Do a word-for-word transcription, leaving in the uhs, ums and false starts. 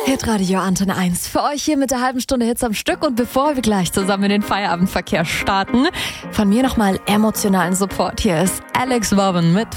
Hitradio Antenne eins. Für euch hier mit der halben Stunde Hits am Stück. Und bevor wir gleich zusammen in den Feierabendverkehr starten, von mir nochmal emotionalen Support. Hier ist Alex Warren mit